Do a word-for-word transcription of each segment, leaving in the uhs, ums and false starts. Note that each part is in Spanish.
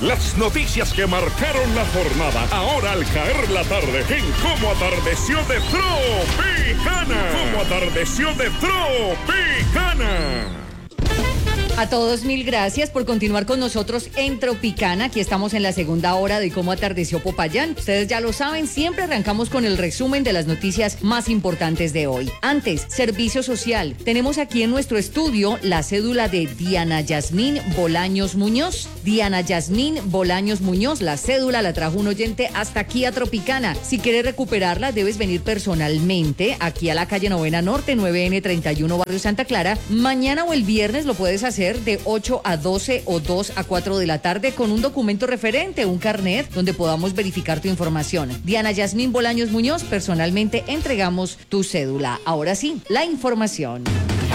Las noticias que marcaron la jornada, ahora al caer la tarde, en Cómo Atardeció de Tropicana. Cómo Atardeció de Tropicana. A todos mil gracias por continuar con nosotros en Tropicana. Aquí estamos en la segunda hora de Cómo Atardeció Popayán. Ustedes ya lo saben, siempre arrancamos con el resumen de las noticias más importantes de hoy. Antes, servicio social. Tenemos aquí en nuestro estudio la cédula de Diana Yasmín Bolaños Muñoz. Diana Yasmín Bolaños Muñoz, la cédula la trajo un oyente hasta aquí a Tropicana. Si quieres recuperarla, debes venir personalmente aquí a la calle Novena Norte, nueve ene treinta y uno, Barrio Santa Clara. Mañana o el viernes lo puedes hacer de ocho a doce o dos a cuatro de la tarde con un documento referente, un carnet, donde podamos verificar tu información. Diana Yasmín Bolaños Muñoz, personalmente entregamos tu cédula. Ahora sí, la información.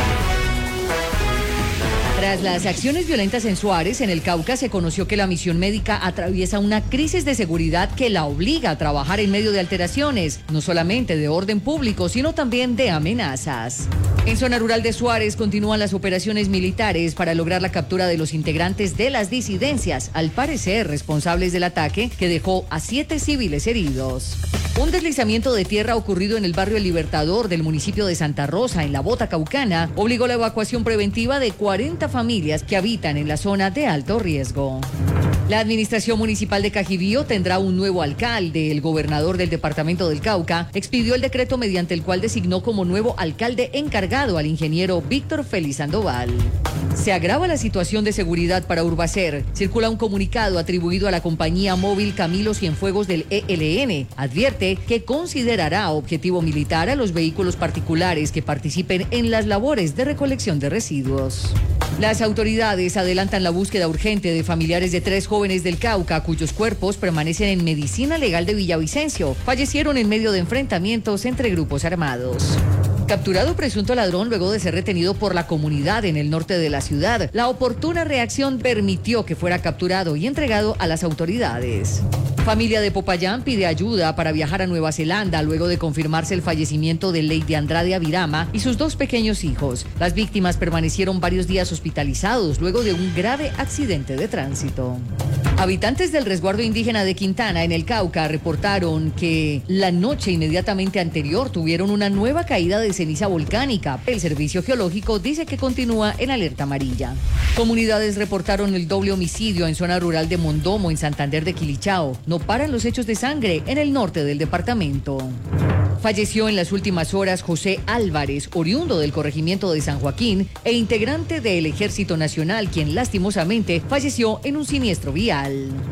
Tras las acciones violentas en Suárez, en el Cauca, se conoció que la misión médica atraviesa una crisis de seguridad que la obliga a trabajar en medio de alteraciones, no solamente de orden público, sino también de amenazas. En zona rural de Suárez continúan las operaciones militares para lograr la captura de los integrantes de las disidencias, al parecer responsables del ataque que dejó a siete civiles heridos. Un deslizamiento de tierra ocurrido en el barrio El Libertador del municipio de Santa Rosa, en la Bota Caucana, obligó la evacuación preventiva de cuarenta familias que habitan en la zona de alto riesgo. La administración municipal de Cajibío tendrá un nuevo alcalde. El gobernador del departamento del Cauca expidió el decreto mediante el cual designó como nuevo alcalde encargado al ingeniero Víctor Félix Sandoval. Se agrava la situación de seguridad para Urbacer. Circula un comunicado atribuido a la compañía móvil Camilo Cienfuegos del E L N. Advierte que considerará objetivo militar a los vehículos particulares que participen en las labores de recolección de residuos. Las autoridades adelantan la búsqueda urgente de familiares de tres jóvenes del Cauca cuyos cuerpos permanecen en medicina legal de Villavicencio. Fallecieron en medio de enfrentamientos entre grupos armados. Capturado presunto ladrón luego de ser retenido por la comunidad en el norte de la ciudad, la oportuna reacción permitió que fuera capturado y entregado a las autoridades. Familia de Popayán pide ayuda para viajar a Nueva Zelanda luego de confirmarse el fallecimiento de Lady Andrade Avirama y sus dos pequeños hijos. Las víctimas permanecieron varios días hospitalizados luego de un grave accidente de tránsito. Habitantes del resguardo indígena de Quintana, en el Cauca, reportaron que la noche inmediatamente anterior tuvieron una nueva caída de ceniza volcánica. El Servicio Geológico dice que continúa en alerta amarilla. Comunidades reportaron el doble homicidio en zona rural de Mondomo, en Santander de Quilichao. No paran los hechos de sangre en el norte del departamento. Falleció en las últimas horas José Álvarez, oriundo del corregimiento de San Joaquín e integrante del Ejército Nacional, quien lastimosamente falleció en un siniestro vial.